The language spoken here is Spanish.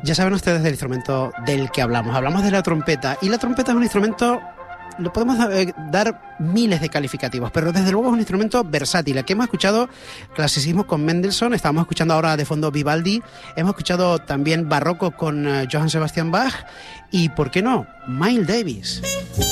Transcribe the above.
Ya saben ustedes del instrumento del que hablamos. Hablamos de la trompeta. Y la trompeta es un instrumento, lo podemos dar miles de calificativos, pero desde luego es un instrumento versátil. Aquí hemos escuchado clasicismo con Mendelssohn, estamos escuchando ahora de fondo Vivaldi, hemos escuchado también barroco con Johann Sebastian Bach y, ¿por qué no?, Miles Davis.